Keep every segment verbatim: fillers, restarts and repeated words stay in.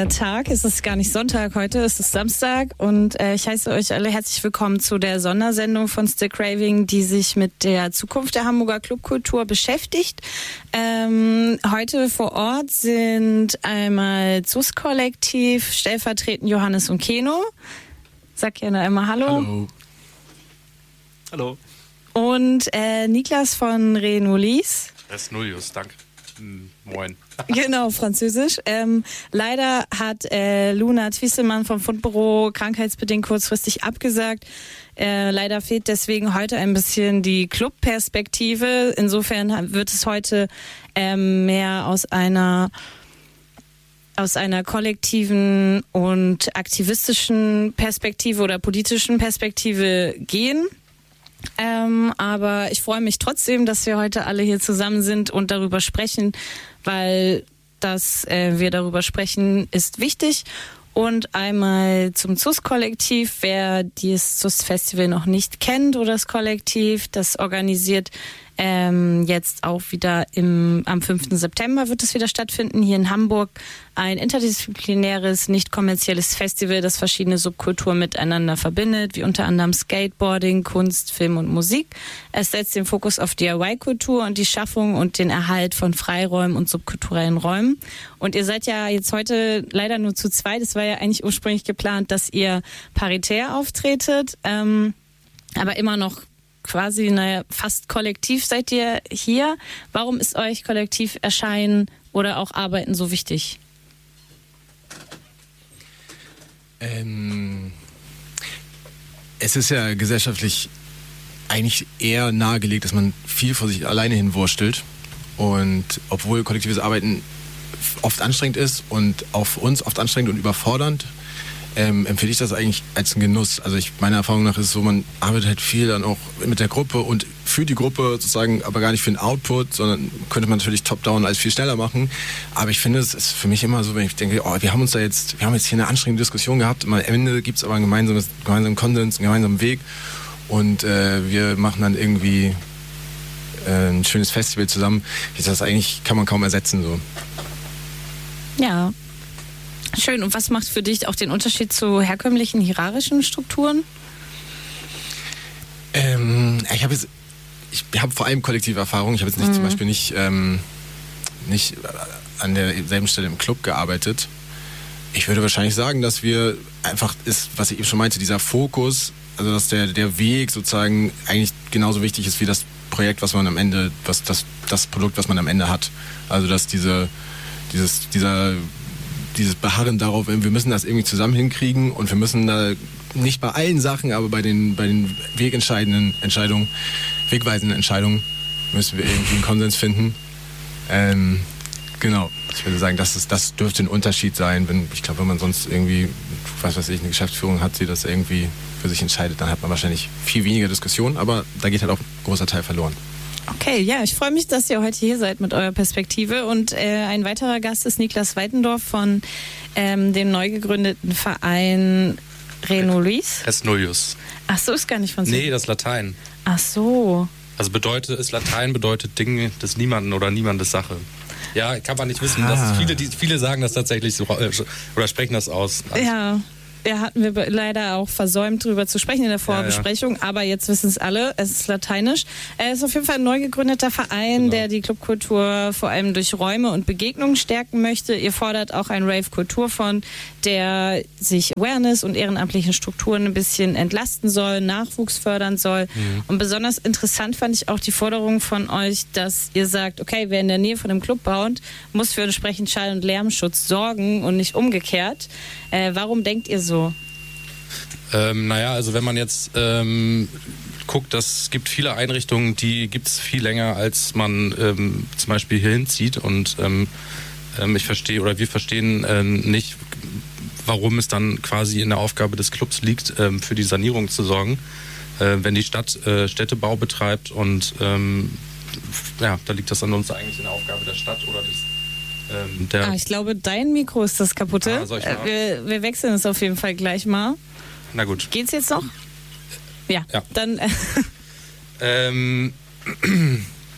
äh, Tag. Es ist gar nicht Sonntag heute, es ist Samstag und äh, ich heiße euch alle herzlich willkommen zu der Sondersendung von Still Craving, die sich mit der Zukunft der Hamburger Clubkultur beschäftigt. Ähm, heute vor Ort sind einmal Z U S-Kollektiv, stellvertretend Johannes und Keno. Sag gerne einmal Hallo. Hallo. Hallo. Und äh, Niklas von Renolis. Resnolius, danke. Moin. Genau, französisch. Ähm, leider hat äh, Luna Twisselmann vom Fundbüro krankheitsbedingt kurzfristig abgesagt. Äh, leider fehlt deswegen heute ein bisschen die Clubperspektive. Insofern wird es heute ähm, mehr aus einer aus einer kollektiven und aktivistischen Perspektive oder politischen Perspektive gehen. Ähm, aber ich freue mich trotzdem, dass wir heute alle hier zusammen sind und darüber sprechen, weil dass äh, wir darüber sprechen, ist wichtig. Und einmal zum Z U S-Kollektiv, wer das Z U S-Festival noch nicht kennt oder das Kollektiv, das organisiert ähm, jetzt auch wieder im, am fünften September wird es wieder stattfinden, hier in Hamburg. Ein interdisziplinäres, nicht kommerzielles Festival, das verschiedene Subkulturen miteinander verbindet, wie unter anderem Skateboarding, Kunst, Film und Musik. Es setzt den Fokus auf D I Y-Kultur und die Schaffung und den Erhalt von Freiräumen und subkulturellen Räumen. Und ihr seid ja jetzt heute leider nur zu zweit. Es war ja eigentlich ursprünglich geplant, dass ihr paritär auftretet, ähm, aber immer noch quasi, naja, fast kollektiv seid ihr hier. Warum ist euch kollektiv erscheinen oder auch Arbeiten so wichtig? Ähm, es ist ja gesellschaftlich eigentlich eher nahegelegt, dass man viel vor sich alleine hinwurstelt. Und obwohl kollektives Arbeiten oft anstrengend ist und auch für uns oft anstrengend und überfordernd, ähm, empfehle ich das eigentlich als einen Genuss. Also ich, meiner Erfahrung nach ist es so, man arbeitet halt viel dann auch mit der Gruppe und für die Gruppe sozusagen, aber gar nicht für den Output, sondern könnte man natürlich top-down alles viel schneller machen. Aber ich finde, es ist für mich immer so, wenn ich denke, oh, wir haben uns da jetzt, wir haben jetzt hier eine anstrengende Diskussion gehabt, am Ende gibt es aber einen gemeinsamen, gemeinsamen Konsens, einen gemeinsamen Weg und äh, wir machen dann irgendwie äh, ein schönes Festival zusammen. Das eigentlich kann man kaum ersetzen so. Ja. Schön. Und was macht für dich auch den Unterschied zu herkömmlichen hierarchischen Strukturen? Ähm, ich habe jetzt, ich habe vor allem kollektive Erfahrung. Ich habe jetzt nicht, mhm. zum Beispiel nicht, ähm, nicht an derselben Stelle im Club gearbeitet. Ich würde wahrscheinlich sagen, dass wir einfach ist, was ich eben schon meinte, dieser Fokus, also dass der, der Weg sozusagen eigentlich genauso wichtig ist wie das Projekt, was man am Ende, was das, das Produkt, was man am Ende hat. Also dass diese, dieses, dieser dieses Beharren darauf, wir müssen das irgendwie zusammen hinkriegen und wir müssen da nicht bei allen Sachen, aber bei den, bei den wegentscheidenden Entscheidungen, wegweisenden Entscheidungen müssen wir irgendwie einen Konsens finden. Ähm, genau, ich würde sagen, das, ist, das dürfte ein Unterschied sein. Wenn, ich glaube, wenn man sonst irgendwie, was weiß ich, eine Geschäftsführung hat, die das irgendwie für sich entscheidet, dann hat man wahrscheinlich viel weniger Diskussion, aber da geht halt auch ein großer Teil verloren. Okay, ja, ich freue mich, dass ihr heute hier seid mit eurer Perspektive. Und äh, ein weiterer Gast ist Niklas Weitendorf von ähm, dem neu gegründeten Verein Renolis. Resnolius. Ach so, ist gar nicht französisch. Nee, das ist Latein. Ach so. Also bedeutet, ist Latein bedeutet Ding des Niemanden oder Niemandes Sache. Ja, kann man nicht wissen. Das ist viele, die, viele sagen das tatsächlich so äh, oder sprechen das aus. Ja. Ja, hatten wir leider auch versäumt, drüber zu sprechen in der Vorbesprechung, ja, ja. Aber jetzt wissen es alle, es ist lateinisch. Es ist auf jeden Fall ein neu gegründeter Verein, genau, der die Clubkultur vor allem durch Räume und Begegnungen stärken möchte. Ihr fordert auch einen Rave-Kulturfonds, der sich Awareness und ehrenamtlichen Strukturen ein bisschen entlasten soll, Nachwuchs fördern soll. Mhm. Und besonders interessant fand ich auch die Forderung von euch, dass ihr sagt, okay, wer in der Nähe von einem Club baut, muss für entsprechend Schall- und Lärmschutz sorgen und nicht umgekehrt. Äh, warum denkt ihr so? Ähm, naja, also wenn man jetzt ähm, guckt, es gibt viele Einrichtungen, die gibt es viel länger, als man ähm, zum Beispiel hier hinzieht. Und ähm, ähm, ich verstehe oder wir verstehen ähm, nicht, warum es dann quasi in der Aufgabe des Clubs liegt, ähm, für die Sanierung zu sorgen, äh, wenn die Stadt äh, Städtebau betreibt. Und ähm, ja, da liegt das an uns eigentlich in der Aufgabe der Stadt oder des Ähm, der ah, ich glaube, dein Mikro ist das kaputte. Ah, soll ich mal? Wir, wir wechseln es auf jeden Fall gleich mal. Na gut. Geht's jetzt noch? Ja, ja. Dann. Äh ähm,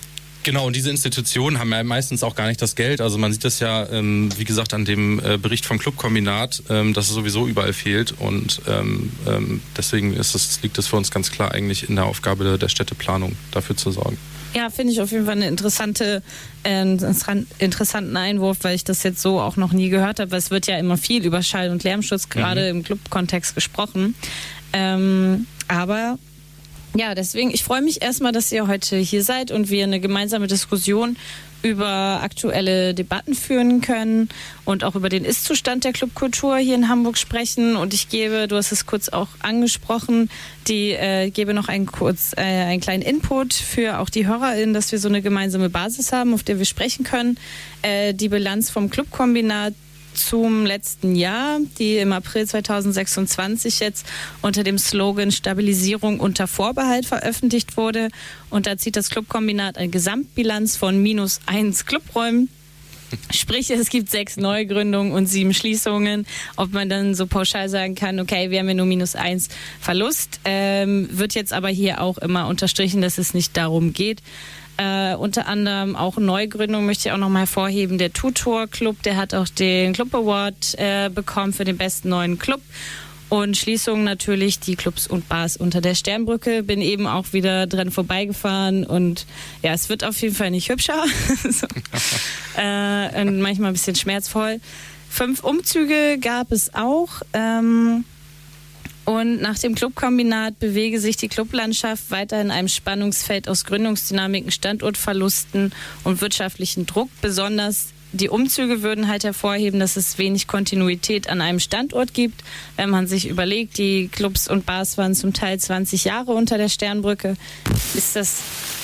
Genau, und diese Institutionen haben ja meistens auch gar nicht das Geld. Also man sieht das ja, ähm, wie gesagt, an dem äh, Bericht vom Clubkombinat, ähm, dass es sowieso überall fehlt. Und ähm, ähm, deswegen ist es, liegt es für uns ganz klar eigentlich in der Aufgabe der Städteplanung, dafür zu sorgen. Ja, finde ich auf jeden Fall eine interessante, äh, interessanten Einwurf, weil ich das jetzt so auch noch nie gehört habe. Weil es wird ja immer viel über Schall- und Lärmschutz gerade mhm. im Clubkontext gesprochen. Ähm, aber ja, deswegen, ich freue mich erstmal, dass ihr heute hier seid und wir eine gemeinsame Diskussion über aktuelle Debatten führen können und auch über den Ist-Zustand der Clubkultur hier in Hamburg sprechen. Und ich gebe, du hast es kurz auch angesprochen, die äh, gebe noch einen kurz äh, einen kleinen Input für auch die HörerInnen, dass wir so eine gemeinsame Basis haben, auf der wir sprechen können. Äh, die Bilanz vom Clubkombinat zum letzten Jahr, die im April zweitausendsechsundzwanzig jetzt unter dem Slogan Stabilisierung unter Vorbehalt veröffentlicht wurde. Und da zieht das Clubkombinat eine Gesamtbilanz von minus eins Clubräumen. Sprich, es gibt sechs Neugründungen und sieben Schließungen. Ob man dann so pauschal sagen kann, okay, wir haben ja nur minus eins Verlust, ähm, wird jetzt aber hier auch immer unterstrichen, dass es nicht darum geht. Äh, unter anderem auch Neugründung möchte ich auch nochmal hervorheben. Der Tutor Club, der hat auch den Club Award äh, bekommen für den besten neuen Club. Und Schließung natürlich die Clubs und Bars unter der Sternbrücke. Bin eben auch wieder dran vorbeigefahren und ja, es wird auf jeden Fall nicht hübscher. so. äh, und manchmal ein bisschen schmerzvoll. Fünf Umzüge gab es auch. Ähm, Und nach dem Clubkombinat bewege sich die Clublandschaft weiter in einem Spannungsfeld aus Gründungsdynamiken, Standortverlusten und wirtschaftlichen Druck. Besonders die Umzüge würden halt hervorheben, dass es wenig Kontinuität an einem Standort gibt. Wenn man sich überlegt, die Clubs und Bars waren zum Teil zwanzig Jahre unter der Sternbrücke, ist das,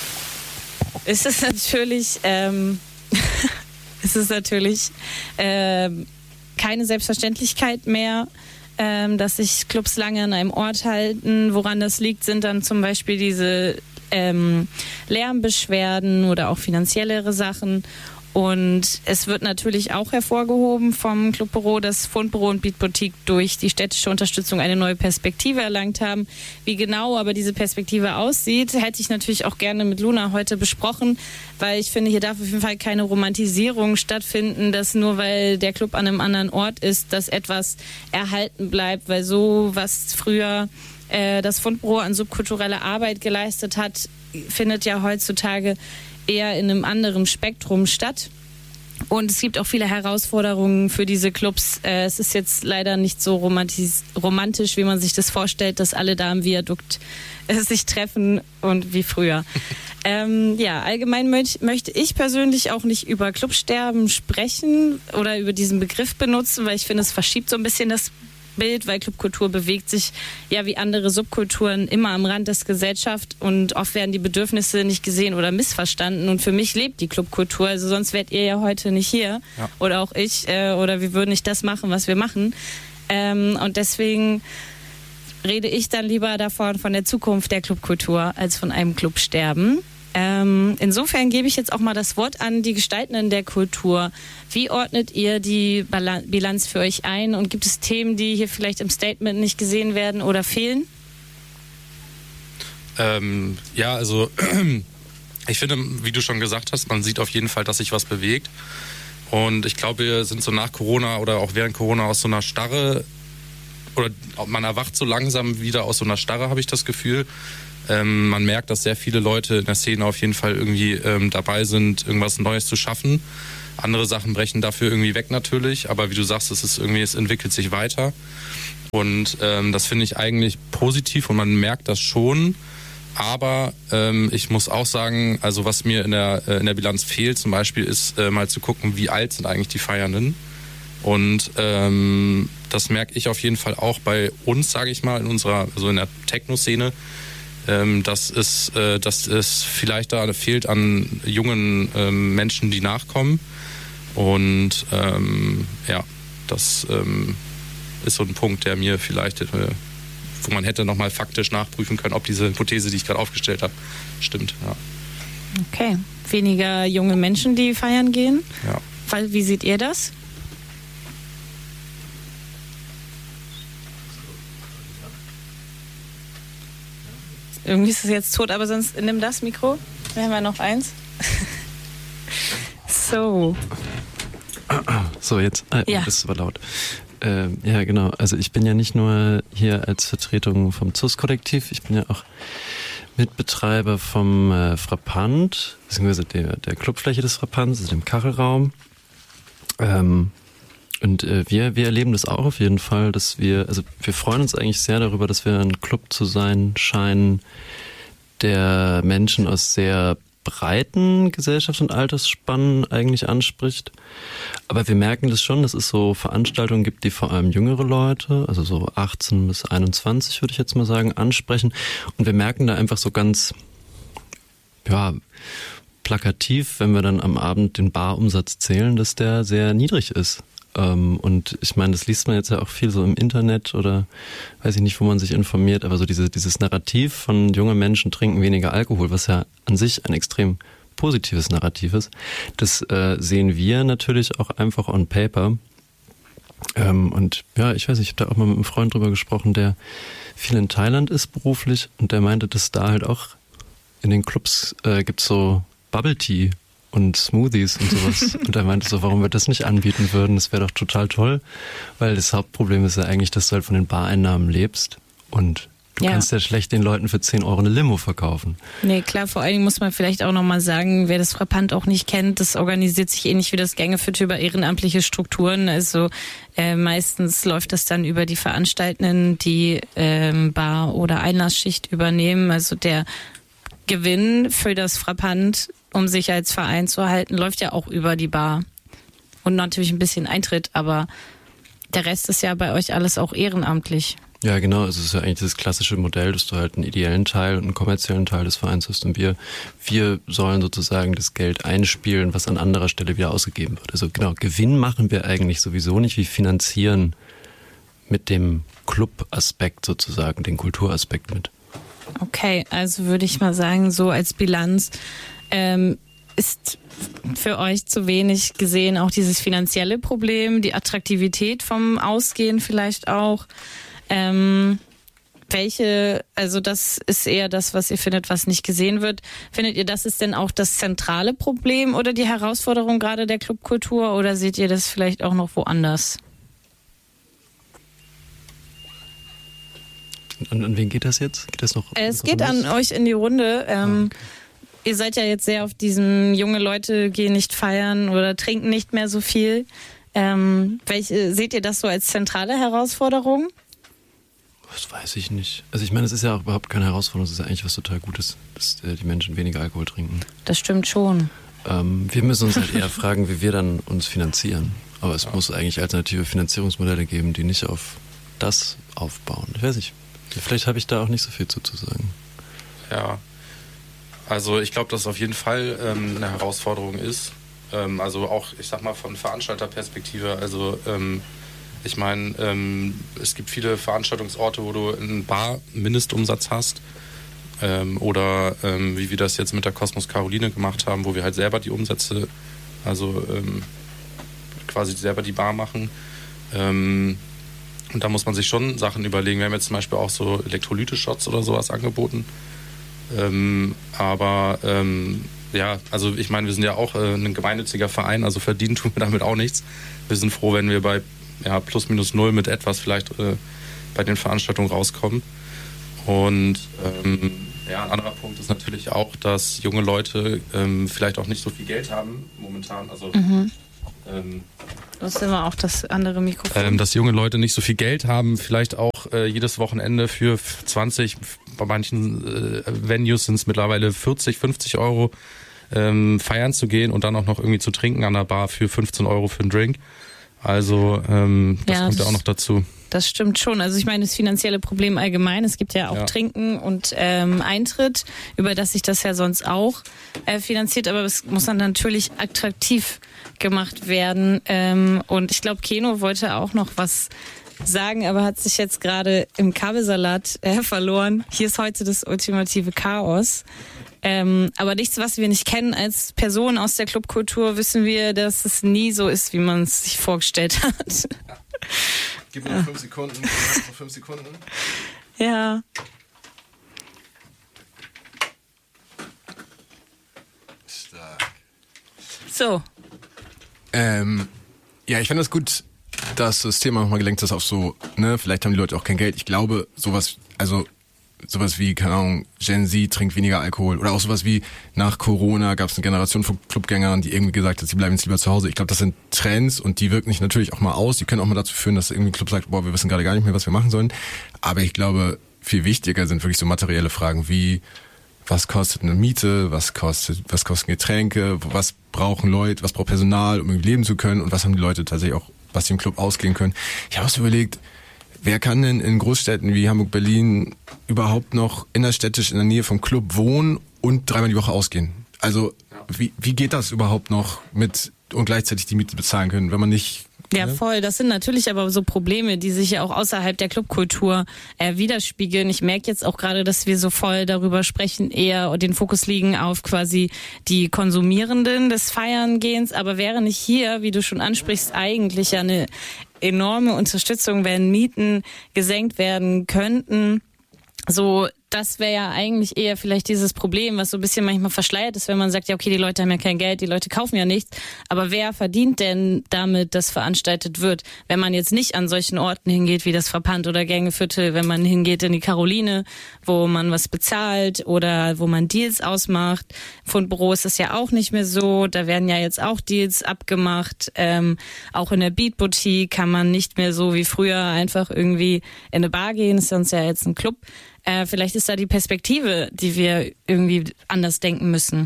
ist das natürlich, ähm, ist es natürlich ähm, keine Selbstverständlichkeit mehr, dass sich Clubs lange an einem Ort halten. Woran das liegt, sind dann zum Beispiel diese ähm, Lärmbeschwerden oder auch finanziellere Sachen. Und es wird natürlich auch hervorgehoben vom Clubbüro, dass Fundbüro und Beat Boutique durch die städtische Unterstützung eine neue Perspektive erlangt haben. Wie genau aber diese Perspektive aussieht, hätte ich natürlich auch gerne mit Luna heute besprochen, weil ich finde, hier darf auf jeden Fall keine Romantisierung stattfinden, dass nur weil der Club an einem anderen Ort ist, dass etwas erhalten bleibt, weil so, was früher äh, das Fundbüro an subkultureller Arbeit geleistet hat, findet ja heutzutage eher in einem anderen Spektrum statt. Und es gibt auch viele Herausforderungen für diese Clubs. Äh, es ist jetzt leider nicht so romantis- romantisch, wie man sich das vorstellt, dass alle da im Viadukt äh, sich treffen und wie früher. ähm, ja, allgemein möch- möchte ich persönlich auch nicht über Clubsterben sprechen oder über diesen Begriff benutzen, weil ich finde, es verschiebt so ein bisschen das Bild, weil Clubkultur bewegt sich ja wie andere Subkulturen immer am Rand der Gesellschaft und oft werden die Bedürfnisse nicht gesehen oder missverstanden und für mich lebt die Clubkultur, also sonst wärt ihr ja heute nicht hier ja. oder auch ich äh, oder wir würden nicht das machen, was wir machen ähm, und deswegen rede ich dann lieber davon von der Zukunft der Clubkultur als von einem Clubsterben. Ähm, insofern gebe ich jetzt auch mal das Wort an die Gestaltenden der Kultur. Wie ordnet ihr die Bal- Bilanz für euch ein und gibt es Themen, die hier vielleicht im Statement nicht gesehen werden oder fehlen? Ähm, ja, also ich finde, wie du schon gesagt hast, man sieht auf jeden Fall, dass sich was bewegt und ich glaube, wir sind so nach Corona oder auch während Corona aus so einer Starre oder man erwacht so langsam wieder aus so einer Starre, habe ich das Gefühl. Ähm, man merkt, dass sehr viele Leute in der Szene auf jeden Fall irgendwie ähm, dabei sind, irgendwas Neues zu schaffen. Andere Sachen brechen dafür irgendwie weg natürlich, aber wie du sagst, es ist irgendwie, es entwickelt sich weiter. Und ähm, das finde ich eigentlich positiv und man merkt das schon. Aber ähm, ich muss auch sagen, also was mir in der, äh, in der Bilanz fehlt zum Beispiel, ist äh, mal zu gucken, wie alt sind eigentlich die Feiernden. Und ähm, das merke ich auf jeden Fall auch bei uns, sage ich mal, in unserer, also in der Techno-Szene. Ähm, dass, es, äh, dass es vielleicht da fehlt an jungen ähm, Menschen, die nachkommen. Und ähm, ja, das ähm, ist so ein Punkt, der mir vielleicht, äh, wo man hätte nochmal faktisch nachprüfen können, ob diese Hypothese, die ich gerade aufgestellt habe, stimmt. Ja. Okay, weniger junge Menschen, die feiern gehen. Ja. Wie seht ihr das? Irgendwie ist es jetzt tot, aber sonst nimm das Mikro. Wir haben ja noch eins. So. So, jetzt. Ah, ja. Das war laut. Ähm, ja, genau. Also ich bin ja nicht nur hier als Vertretung vom Z U S-Kollektiv, ich bin ja auch Mitbetreiber vom äh, Frappant, beziehungsweise der, der Clubfläche des Frappants, also dem Kachelraum. Ähm, und äh, wir, wir erleben das auch auf jeden Fall, dass wir, also wir freuen uns eigentlich sehr darüber, dass wir ein Club zu sein scheinen, der Menschen aus sehr breiten Gesellschafts- und Altersspannen eigentlich anspricht. Aber wir merken das schon, dass es so Veranstaltungen gibt, die vor allem jüngere Leute, also so achtzehn bis einundzwanzig würde ich jetzt mal sagen, ansprechen. Und wir merken da einfach so ganz, ja, plakativ, wenn wir dann am Abend den Barumsatz zählen, dass der sehr niedrig ist. Und ich meine, das liest man jetzt ja auch viel so im Internet oder weiß ich nicht, wo man sich informiert, aber so diese, dieses Narrativ von junge Menschen trinken weniger Alkohol, was ja an sich ein extrem positives Narrativ ist, das äh, sehen wir natürlich auch einfach on paper. Ähm, und ja, ich weiß nicht, ich habe da auch mal mit einem Freund drüber gesprochen, der viel in Thailand ist beruflich und der meinte, dass da halt auch in den Clubs äh, gibt's so Bubble Tea und Smoothies und sowas. Und er meinte so, warum wir das nicht anbieten würden, das wäre doch total toll, weil das Hauptproblem ist ja eigentlich, dass du halt von den Bareinnahmen lebst und du ja. kannst ja schlecht den Leuten für zehn Euro eine Limo verkaufen. Nee, klar, vor allen Dingen muss man vielleicht auch nochmal sagen, wer das Frappant auch nicht kennt, das organisiert sich ähnlich wie das Gängeviertel über ehrenamtliche Strukturen. Also äh, meistens läuft das dann über die Veranstaltenden, die ähm, Bar- oder Einlassschicht übernehmen. Also der Gewinn für das Frappant, um sich als Verein zu halten, läuft ja auch über die Bar. Und natürlich ein bisschen Eintritt, aber der Rest ist ja bei euch alles auch ehrenamtlich. Ja, genau. Es ist ja eigentlich das klassische Modell, dass du halt einen ideellen Teil und einen kommerziellen Teil des Vereins hast. Und wir, wir sollen sozusagen das Geld einspielen, was an anderer Stelle wieder ausgegeben wird. Also genau, Gewinn machen wir eigentlich sowieso nicht. Wir finanzieren mit dem Club-Aspekt sozusagen, den Kulturaspekt mit. Okay, also würde ich mal sagen, so als Bilanz ähm, ist für euch zu wenig gesehen auch dieses finanzielle Problem, die Attraktivität vom Ausgehen vielleicht auch. Ähm, welche, also das ist eher das, was ihr findet, was nicht gesehen wird. Findet ihr, das ist denn auch das zentrale Problem oder die Herausforderung gerade der Clubkultur oder seht ihr das vielleicht auch noch woanders? An, an wen geht das jetzt? Geht das noch? Es geht an euch in die Runde. Ähm, okay. Ihr seid ja jetzt sehr auf diesem, junge Leute gehen nicht feiern oder trinken nicht mehr so viel. Ähm, welche, seht ihr das so als zentrale Herausforderung? Das weiß ich nicht. Also ich meine, es ist ja auch überhaupt keine Herausforderung, es ist ja eigentlich was total Gutes, dass äh, die Menschen weniger Alkohol trinken. Das stimmt schon. Ähm, wir müssen uns halt eher fragen, wie wir dann uns finanzieren. Aber es ja. muss eigentlich alternative Finanzierungsmodelle geben, die nicht auf das aufbauen. Ich weiß nicht. Vielleicht habe ich da auch nicht so viel zu, zu sagen. Ja, also ich glaube, dass es auf jeden Fall ähm, eine Herausforderung ist. Ähm, also auch, ich sag mal, von Veranstalterperspektive. Also ähm, ich meine, ähm, es gibt viele Veranstaltungsorte, wo du einen Bar-Mindestumsatz hast. Ähm, oder ähm, wie wir das jetzt mit der Kosmos Caroline gemacht haben, wo wir halt selber die Umsätze, also ähm, quasi selber die Bar machen. Ähm, Und da muss man sich schon Sachen überlegen. Wir haben jetzt zum Beispiel auch so Elektrolyte-Shots oder sowas angeboten. Ähm, aber ähm, ja, also ich meine, wir sind ja auch äh, ein gemeinnütziger Verein, also verdienen tun wir damit auch nichts. Wir sind froh, wenn wir bei ja, plus minus null mit etwas vielleicht äh, bei den Veranstaltungen rauskommen. Und ähm, ja, ein anderer Punkt ist natürlich auch, dass junge Leute ähm, vielleicht auch nicht so viel Geld haben momentan. Also mhm. ähm, Das ist immer auch das andere Mikrofon. Ähm, dass junge Leute nicht so viel Geld haben, vielleicht auch äh, jedes Wochenende für zwanzig, bei manchen äh, Venues sind es mittlerweile vierzig, fünfzig Euro ähm, feiern zu gehen und dann auch noch irgendwie zu trinken an der Bar für fünfzehn Euro für einen Drink. Also ähm, das ja, kommt ja auch noch dazu. Das stimmt schon. Also ich meine, das finanzielle Problem allgemein, es gibt ja auch ja. Trinken und ähm, Eintritt, über das sich das ja sonst auch äh, finanziert, aber es muss dann natürlich attraktiv gemacht werden. Ähm, und ich glaube, Keno wollte auch noch was sagen, aber hat sich jetzt gerade im Kabelsalat äh, verloren. Hier ist heute das ultimative Chaos. Ähm, aber nichts, was wir nicht kennen als Person aus der Clubkultur, wissen wir, dass es nie so ist, wie man es sich vorgestellt hat. Ja. Gib mir noch fünf Sekunden. Gib mir noch fünf Sekunden. Ja. Stark. so? Ähm, ja, ich finde es das gut, dass das Thema nochmal gelenkt ist auf so, ne, vielleicht haben die Leute auch kein Geld. Ich glaube, sowas, also sowas wie, keine Ahnung, Gen Z trinkt weniger Alkohol oder auch sowas wie nach Corona gab es eine Generation von Clubgängern, die irgendwie gesagt hat, sie bleiben jetzt lieber zu Hause. Ich glaube, das sind Trends und die wirken sich natürlich auch mal aus. Die können auch mal dazu führen, dass irgendwie ein Club sagt, boah, wir wissen gerade gar nicht mehr, was wir machen sollen. Aber ich glaube, viel wichtiger sind wirklich so materielle Fragen wie, was kostet eine Miete, was kostet, was kosten Getränke, was brauchen Leute, was braucht Personal, um irgendwie leben zu können und was haben die Leute tatsächlich auch, was sie im Club ausgehen können. Ich habe auch so überlegt, wer kann denn in Großstädten wie Hamburg, Berlin überhaupt noch innerstädtisch in der Nähe vom Club wohnen und dreimal die Woche ausgehen? Also wie, wie geht das überhaupt noch mit und gleichzeitig die Miete bezahlen können, wenn man nicht... Ja, voll. Das sind natürlich aber so Probleme, die sich ja auch außerhalb der Clubkultur äh, widerspiegeln. Ich merke jetzt auch gerade, dass wir so voll darüber sprechen, eher den Fokus liegen auf quasi die Konsumierenden des Feierngehens. Aber wäre nicht hier, wie du schon ansprichst, eigentlich ja eine enorme Unterstützung, wenn Mieten gesenkt werden könnten. So, das wäre ja eigentlich eher vielleicht dieses Problem, was so ein bisschen manchmal verschleiert ist, wenn man sagt, ja okay, die Leute haben ja kein Geld, die Leute kaufen ja nichts, aber wer verdient denn damit, dass veranstaltet wird? Wenn man jetzt nicht an solchen Orten hingeht, wie das Frappant oder Gängeviertel, wenn man hingeht in die Caroline, wo man was bezahlt oder wo man Deals ausmacht. Fundbüro ist es ja auch nicht mehr so, da werden ja jetzt auch Deals abgemacht. Ähm, auch in der Beat Boutique kann man nicht mehr so wie früher einfach irgendwie in eine Bar gehen, ist sonst ja jetzt ein Club. Äh, vielleicht ist da die Perspektive, die wir irgendwie anders denken müssen.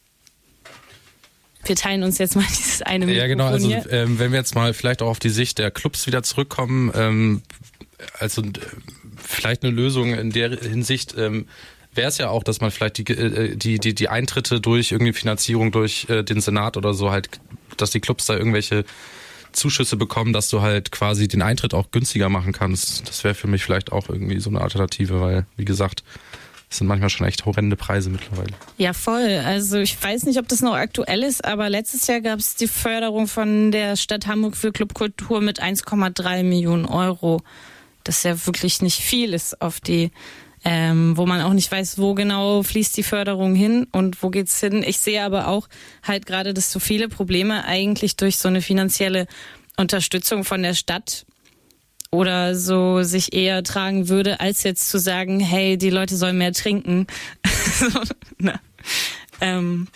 Wir teilen uns jetzt mal dieses eine Mikrofon. Ja, genau. Also hier. ähm, wenn wir jetzt mal vielleicht auch auf die Sicht der Clubs wieder zurückkommen, ähm, also äh, vielleicht eine Lösung in der Hinsicht ähm, wäre es ja auch, dass man vielleicht die, äh, die die die Eintritte durch irgendwie Finanzierung durch äh, den Senat oder so halt, dass die Clubs da irgendwelche Zuschüsse bekommen, dass du halt quasi den Eintritt auch günstiger machen kannst. Das wäre für mich vielleicht auch irgendwie so eine Alternative, weil, wie gesagt, das sind manchmal schon echt horrende Preise mittlerweile. Ja, voll. Also ich weiß nicht, ob das noch aktuell ist, aber letztes Jahr gab es die Förderung von der Stadt Hamburg für Clubkultur mit eins Komma drei Millionen Euro. Das ja wirklich nicht viel ist auf die, ähm, wo man auch nicht weiß, wo genau fließt die Förderung hin und wo geht's hin. Ich sehe aber auch halt gerade, dass so viele Probleme eigentlich durch so eine finanzielle Unterstützung von der Stadt oder so sich eher tragen würde, als jetzt zu sagen, hey, die Leute sollen mehr trinken. so, na, ähm.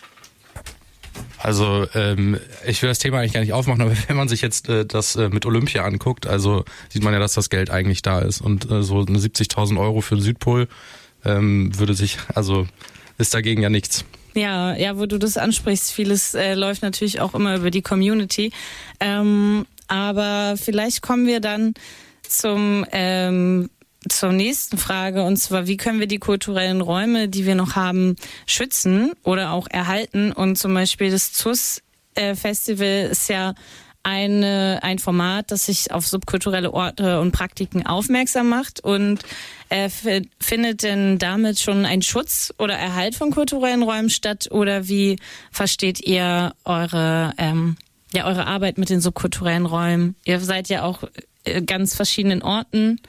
Also ähm, ich will das Thema eigentlich gar nicht aufmachen, aber wenn man sich jetzt äh, das äh, mit Olympia anguckt, also sieht man ja, dass das Geld eigentlich da ist und äh, so eine siebzigtausend Euro für den Südpol ähm, würde sich, also ist dagegen ja nichts. Ja, ja, wo du das ansprichst, vieles äh, läuft natürlich auch immer über die Community. Ähm, aber vielleicht kommen wir dann zum ähm, zur nächsten Frage, und zwar, wie können wir die kulturellen Räume, die wir noch haben, schützen oder auch erhalten? Und zum Beispiel das Z U S-Festival ist ja eine, ein Format, das sich auf subkulturelle Orte und Praktiken aufmerksam macht. Und äh, f- findet denn damit schon ein Schutz oder Erhalt von kulturellen Räumen statt? Oder wie versteht ihr eure, ähm, ja, eure Arbeit mit den subkulturellen Räumen? Ihr seid ja auch äh, ganz verschiedenen Orten.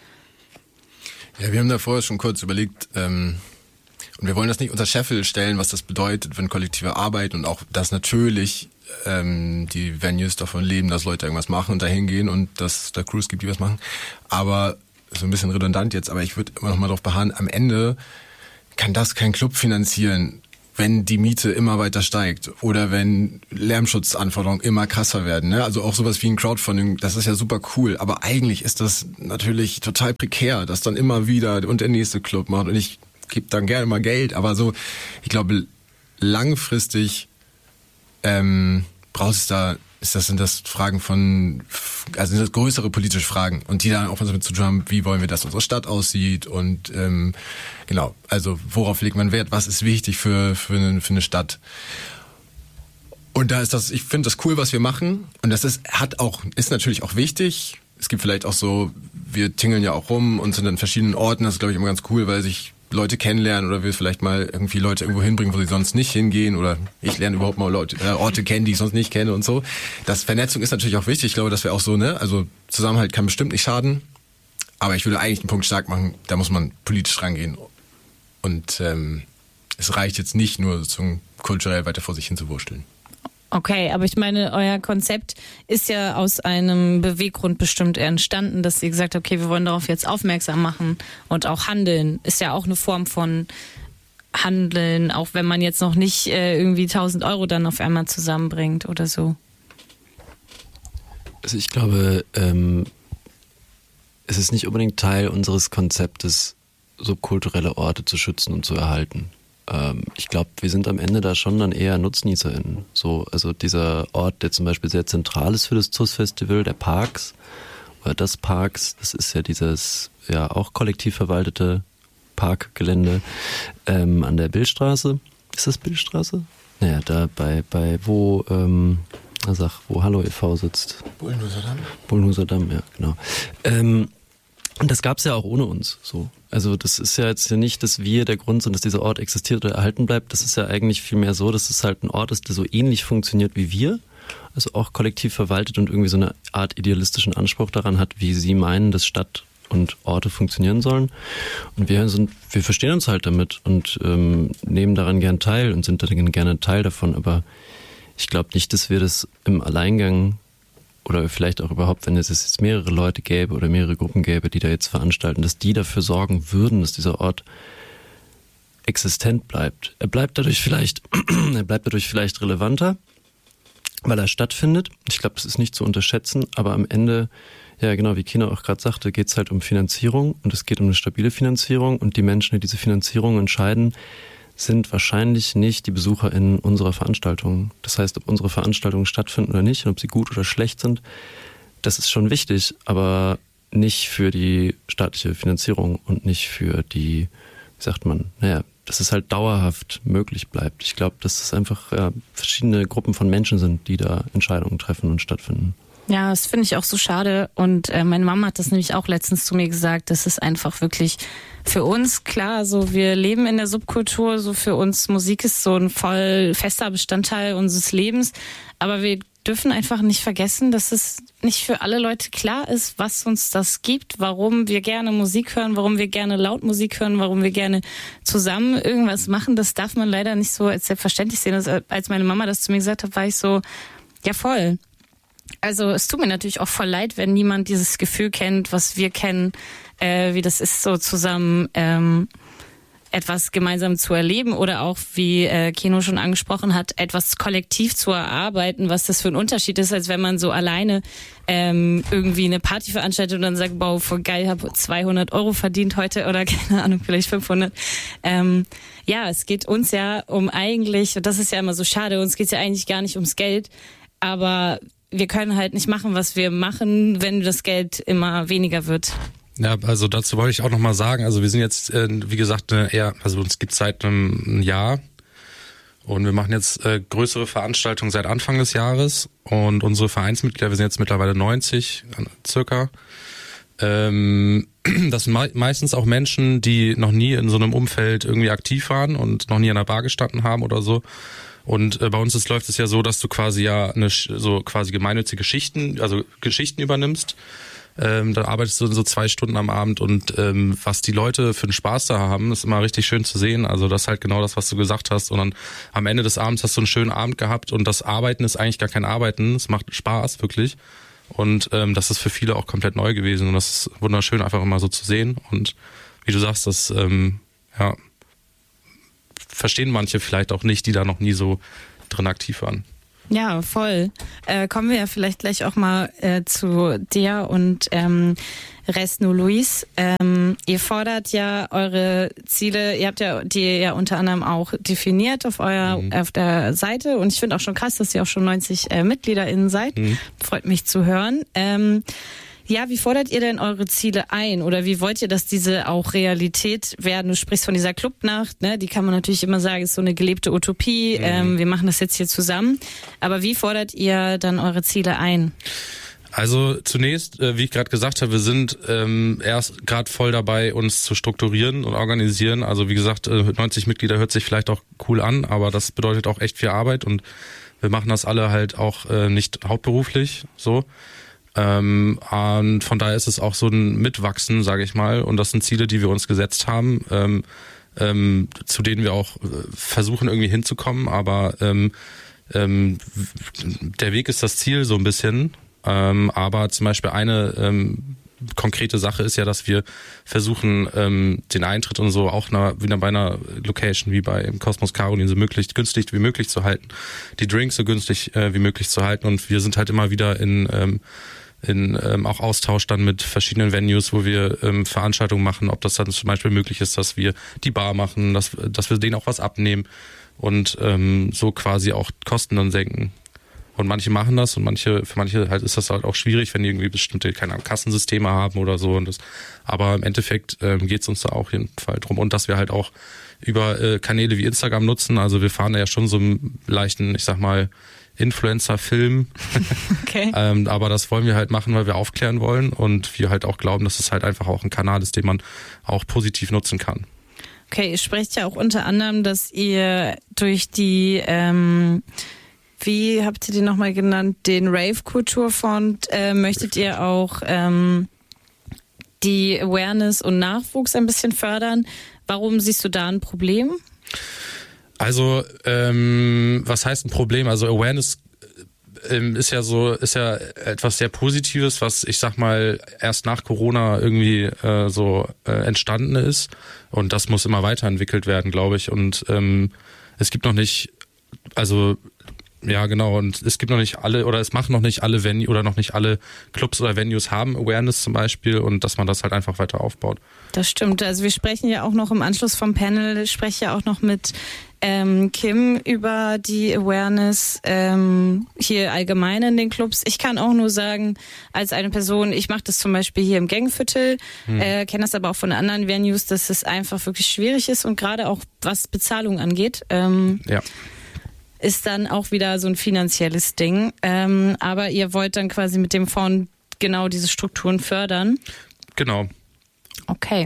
Ja, wir haben da vorher schon kurz überlegt, ähm, und wir wollen das nicht unter Scheffel stellen, was das bedeutet, wenn kollektive Arbeit und auch, dass natürlich ähm, die Venues davon leben, dass Leute irgendwas machen und dahin gehen und dass es da Crews gibt, die was machen. Aber so ein bisschen redundant jetzt, aber ich würde immer noch mal darauf beharren, am Ende kann das kein Club finanzieren, wenn die Miete immer weiter steigt oder wenn Lärmschutzanforderungen immer krasser werden. Ne? Also auch sowas wie ein Crowdfunding, das ist ja super cool, aber eigentlich ist das natürlich total prekär, dass dann immer wieder und der nächste Club macht und ich gebe dann gerne mal Geld, aber so, ich glaube, langfristig ähm, braucht es da, ist das, sind das Fragen von, also sind das größere politische Fragen und die dann auch was damit zu tun haben, wie wollen wir, dass unsere Stadt aussieht und ähm, genau, also worauf legt man Wert, was ist wichtig für, für, eine, für eine Stadt. Und da ist das, ich finde das cool, was wir machen und das ist, hat auch, ist natürlich auch wichtig. Es gibt vielleicht auch so, wir tingeln ja auch rum und sind an verschiedenen Orten, das ist glaube ich immer ganz cool, weil sich Leute kennenlernen oder will vielleicht mal irgendwie Leute irgendwo hinbringen, wo sie sonst nicht hingehen oder ich lerne überhaupt mal Leute, äh, Orte kennen, die ich sonst nicht kenne und so. Das Vernetzung ist natürlich auch wichtig. Ich glaube, dass wir auch so, ne, also Zusammenhalt kann bestimmt nicht schaden, aber ich würde eigentlich den Punkt stark machen, da muss man politisch rangehen und ähm, es reicht jetzt nicht nur sozusagen kulturell weiter vor sich hin zu wursteln. Okay, aber ich meine, euer Konzept ist ja aus einem Beweggrund bestimmt entstanden, dass ihr gesagt habt, okay, wir wollen darauf jetzt aufmerksam machen und auch handeln. Ist ja auch eine Form von Handeln, auch wenn man jetzt noch nicht äh, irgendwie tausend Euro dann auf einmal zusammenbringt oder so. Also ich glaube, ähm, es ist nicht unbedingt Teil unseres Konzeptes, subkulturelle Orte zu schützen und zu erhalten. Ich glaube, wir sind am Ende da schon dann eher NutznießerInnen. So, also dieser Ort, der zum Beispiel sehr zentral ist für das Z U S-Festival, der Parks oder das Parks, das ist ja dieses ja auch kollektiv verwaltete Parkgelände ähm, an der Billstraße. Ist das Billstraße? Naja, da bei, bei wo, ähm, sag, wo Hallo e V sitzt. Bullenhuser Damm. Bullenhuser Damm, ja, genau. Ähm, Und das gab's ja auch ohne uns, so. Also das ist ja jetzt ja nicht, dass wir der Grund sind, dass dieser Ort existiert oder erhalten bleibt. Das ist ja eigentlich vielmehr so, dass es halt ein Ort ist, der so ähnlich funktioniert wie wir. Also auch kollektiv verwaltet und irgendwie so eine Art idealistischen Anspruch daran hat, wie sie meinen, dass Stadt und Orte funktionieren sollen. Und wir sind, wir verstehen uns halt damit und ähm, nehmen daran gern teil und sind dann gerne Teil davon. Aber ich glaube nicht, dass wir das im Alleingang oder vielleicht auch überhaupt, wenn es jetzt mehrere Leute gäbe oder mehrere Gruppen gäbe, die da jetzt veranstalten, dass die dafür sorgen würden, dass dieser Ort existent bleibt. Er bleibt dadurch vielleicht, er bleibt dadurch vielleicht relevanter, weil er stattfindet. Ich glaube, das ist nicht zu unterschätzen, aber am Ende, ja genau, wie Kino auch gerade sagte, geht es halt um Finanzierung und es geht um eine stabile Finanzierung und die Menschen, die diese Finanzierung entscheiden, sind wahrscheinlich nicht die BesucherInnen unserer Veranstaltungen. Das heißt, ob unsere Veranstaltungen stattfinden oder nicht und ob sie gut oder schlecht sind, das ist schon wichtig, aber nicht für die staatliche Finanzierung und nicht für die, wie sagt man, naja, dass es halt dauerhaft möglich bleibt. Ich glaube, dass es einfach ja, verschiedene Gruppen von Menschen sind, die da Entscheidungen treffen und stattfinden. Ja, das finde ich auch so schade und äh, meine Mama hat das nämlich auch letztens zu mir gesagt, das ist einfach wirklich für uns klar, so wir leben in der Subkultur, so für uns Musik ist so ein voll fester Bestandteil unseres Lebens, aber wir dürfen einfach nicht vergessen, dass es nicht für alle Leute klar ist, was uns das gibt, warum wir gerne Musik hören, warum wir gerne laut Musik hören, warum wir gerne zusammen irgendwas machen, das darf man leider nicht so als selbstverständlich sehen. Also, als meine Mama das zu mir gesagt hat, war ich so, ja voll. Also es tut mir natürlich auch voll leid, wenn niemand dieses Gefühl kennt, was wir kennen, äh, wie das ist, so zusammen ähm, etwas gemeinsam zu erleben oder auch, wie äh, Keno schon angesprochen hat, etwas kollektiv zu erarbeiten, was das für ein Unterschied ist, als wenn man so alleine ähm, irgendwie eine Party veranstaltet und dann sagt, wow, voll geil, habe zweihundert Euro verdient heute oder keine Ahnung, vielleicht fünfhundert. Ähm, ja, es geht uns ja um eigentlich, und das ist ja immer so schade, uns geht es ja eigentlich gar nicht ums Geld, aber wir können halt nicht machen, was wir machen, wenn das Geld immer weniger wird. Ja, also dazu wollte ich auch nochmal sagen, also wir sind jetzt, äh, wie gesagt, äh, eher, also uns gibt es seit einem Jahr und wir machen jetzt äh, größere Veranstaltungen seit Anfang des Jahres und unsere Vereinsmitglieder, wir sind jetzt mittlerweile neunzig circa, ähm, das sind me- meistens auch Menschen, die noch nie in so einem Umfeld irgendwie aktiv waren und noch nie an der Bar gestanden haben oder so. Und äh, bei uns ist, läuft es ja so, dass du quasi ja eine so quasi gemeinnützige Schichten, also Geschichten übernimmst. Ähm, dann arbeitest du so zwei Stunden am Abend und ähm, was die Leute für einen Spaß da haben, ist immer richtig schön zu sehen. Also das ist halt genau das, was du gesagt hast. Und dann am Ende des Abends hast du einen schönen Abend gehabt und das Arbeiten ist eigentlich gar kein Arbeiten. Es macht Spaß, wirklich. Und ähm, das ist für viele auch komplett neu gewesen. Und das ist wunderschön, einfach immer so zu sehen. Und wie du sagst, das ähm, ja verstehen manche vielleicht auch nicht, die da noch nie so drin aktiv waren. Ja, voll. Äh, kommen wir ja vielleicht gleich auch mal äh, zu dir und ähm, Resno Luis. Ähm, ihr fordert ja eure Ziele, ihr habt ja die ja unter anderem auch definiert auf eurer mhm. auf der Seite und ich finde auch schon krass, dass ihr auch schon neunzig äh, MitgliederInnen seid. Mhm. Freut mich zu hören. Ähm, Ja, wie fordert ihr denn eure Ziele ein? Oder wie wollt ihr, dass diese auch Realität werden? Du sprichst von dieser Clubnacht, ne? Die kann man natürlich immer sagen, ist so eine gelebte Utopie. Mhm. Ähm, wir machen das jetzt hier zusammen. Aber wie fordert ihr dann eure Ziele ein? Also zunächst, äh, wie ich gerade gesagt habe, wir sind ähm, erst gerade voll dabei, uns zu strukturieren und organisieren. Also wie gesagt, äh, neunzig Mitglieder hört sich vielleicht auch cool an, aber das bedeutet auch echt viel Arbeit und wir machen das alle halt auch äh, nicht hauptberuflich so. Ähm, und von daher ist es auch so ein Mitwachsen, sage ich mal. Und das sind Ziele, die wir uns gesetzt haben, ähm, ähm, zu denen wir auch äh, versuchen irgendwie hinzukommen. Aber ähm, ähm, der Weg ist das Ziel so ein bisschen, ähm, aber zum Beispiel eine ähm, konkrete Sache ist ja, dass wir versuchen, ähm, den Eintritt und so auch na, wieder bei einer Location wie bei Kosmos Caroline so möglich günstig wie möglich zu halten, die Drinks so günstig äh, wie möglich zu halten, und wir sind halt immer wieder in ähm, in ähm, auch Austausch dann mit verschiedenen Venues, wo wir ähm, Veranstaltungen machen, ob das dann zum Beispiel möglich ist, dass wir die Bar machen, dass, dass wir denen auch was abnehmen und ähm, so quasi auch Kosten dann senken. Und manche machen das und manche, für manche halt ist das halt auch schwierig, wenn die irgendwie bestimmte, keine Ahnung, Kassensysteme haben oder so. Und das, aber im Endeffekt ähm, geht es uns da auch jeden Fall drum. Und dass wir halt auch über äh, Kanäle wie Instagram nutzen. Also wir fahren da ja schon so einen leichten, ich sag mal, Influencer-Film. Okay. ähm, aber das wollen wir halt machen, weil wir aufklären wollen und wir halt auch glauben, dass es halt einfach auch ein Kanal ist, den man auch positiv nutzen kann. Okay, ihr sprecht ja auch unter anderem, dass ihr durch die, ähm, wie habt ihr den nochmal genannt, den Rave-Kulturfonds, äh, möchtet ihr auch ähm, die Awareness und Nachwuchs ein bisschen fördern. Warum siehst du da ein Problem? Also, ähm, was heißt ein Problem? Also Awareness ähm, ist ja so, ist ja etwas sehr Positives, was ich sag mal erst nach Corona irgendwie äh, so äh, entstanden ist, und das muss immer weiterentwickelt werden, glaube ich. Und ähm, es gibt noch nicht, also ja genau, und es gibt noch nicht alle, oder es machen noch nicht alle Venues oder noch nicht alle Clubs oder Venues haben Awareness zum Beispiel, und dass man das halt einfach weiter aufbaut. Das stimmt. Also wir sprechen ja auch noch im Anschluss vom Panel, ich spreche ja auch noch mit ähm, Kim über die Awareness ähm, hier allgemein in den Clubs. Ich kann auch nur sagen, als eine Person, ich mache das zum Beispiel hier im Gangviertel, hm. äh, kenne das aber auch von anderen Venues, dass es einfach wirklich schwierig ist, und gerade auch was Bezahlung angeht. Ähm, ja. ist dann auch wieder so ein finanzielles Ding. Ähm, aber ihr wollt dann quasi mit dem Fonds genau diese Strukturen fördern? Genau. Okay.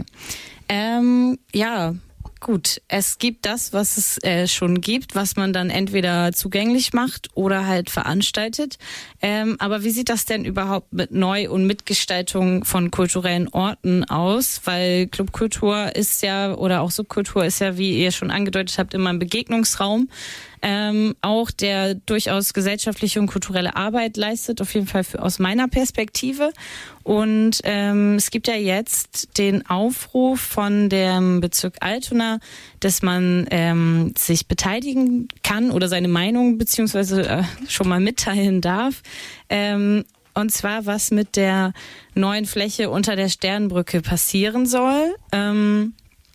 Ähm, ja, gut. Es gibt das, was es äh, schon gibt, was man dann entweder zugänglich macht oder halt veranstaltet. Ähm, aber wie sieht das denn überhaupt mit Neu- und Mitgestaltung von kulturellen Orten aus? Weil Clubkultur ist ja, oder auch Subkultur ist ja, wie ihr schon angedeutet habt, immer ein Begegnungsraum. Ähm, auch der durchaus gesellschaftliche und kulturelle Arbeit leistet, auf jeden Fall für, aus meiner Perspektive. Und ähm, es gibt ja jetzt den Aufruf von dem Bezirk Altona, dass man ähm, sich beteiligen kann oder seine Meinung beziehungsweise äh, schon mal mitteilen darf. Ähm, und zwar, was mit der neuen Fläche unter der Sternbrücke passieren soll. Ähm,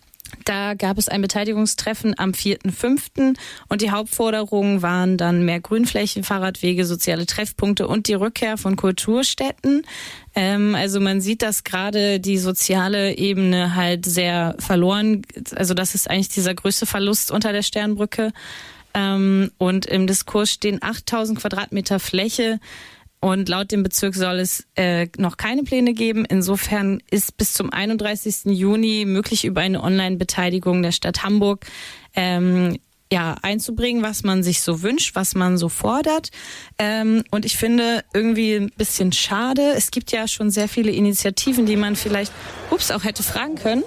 Da gab es ein Beteiligungstreffen am vierten fünften und die Hauptforderungen waren dann mehr Grünflächen, Fahrradwege, soziale Treffpunkte und die Rückkehr von Kulturstätten. Ähm, also man sieht, dass gerade die soziale Ebene halt sehr verloren, also das ist eigentlich dieser größte Verlust unter der Sternbrücke. Ähm, und im Diskurs stehen achttausend Quadratmeter Fläche. Und laut dem Bezirk soll es äh, noch keine Pläne geben. Insofern ist bis zum einunddreißigsten Juni möglich, über eine Online-Beteiligung der Stadt Hamburg ähm, ja, einzubringen, was man sich so wünscht, was man so fordert. Ähm, und ich finde irgendwie ein bisschen schade. Es gibt ja schon sehr viele Initiativen, die man vielleicht ups, auch hätte fragen können.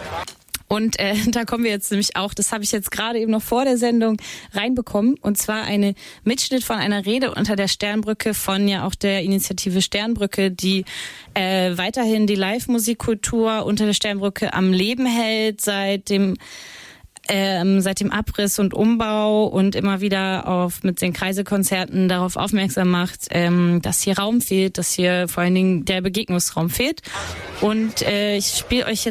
Und äh, da kommen wir jetzt nämlich auch, das habe ich jetzt gerade eben noch vor der Sendung reinbekommen, und zwar eine Mitschnitt von einer Rede unter der Sternbrücke von ja auch der Initiative Sternbrücke, die äh, weiterhin die Live-Musikkultur unter der Sternbrücke am Leben hält seit dem Ähm, seit dem Abriss und Umbau und immer wieder auf mit den Kreisekonzerten darauf aufmerksam macht, ähm, dass hier Raum fehlt, dass hier vor allen Dingen der Begegnungsraum fehlt. Und äh, ich spiele euch jetzt